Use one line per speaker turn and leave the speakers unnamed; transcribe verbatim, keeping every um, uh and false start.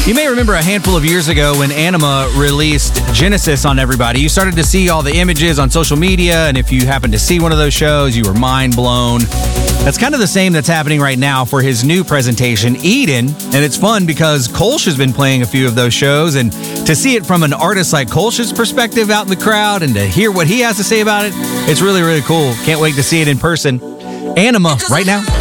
You may remember a handful of years ago when Anima released Genesis on everybody. You started to see all the images on social media, and if you happened to see one of those shows, you were mind blown. That's kind of the same that's happening right now for his new presentation, Eden. And it's fun because Kolsch has been playing a few of those shows, and to see it from an artist like Kolsch's perspective out in the crowd and to hear what he has to say about it, it's really, really cool. Can't wait to see it in person. Anima, right now.